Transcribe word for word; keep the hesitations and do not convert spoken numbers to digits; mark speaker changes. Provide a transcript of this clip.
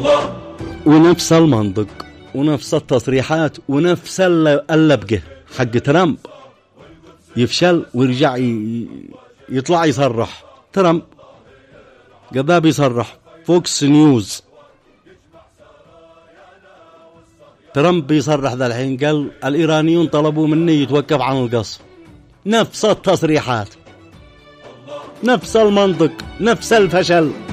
Speaker 1: ونفس المنطق ونفس التصريحات ونفس اللبقة حق ترامب يفشل ويرجع يطلع يصرح. ترامب قبل يصرح فوكس نيوز، ترامب يصرح ذا الحين قال الإيرانيون طلبوا مني يتوقف عن القصف. نفس التصريحات، نفس المنطق، نفس الفشل.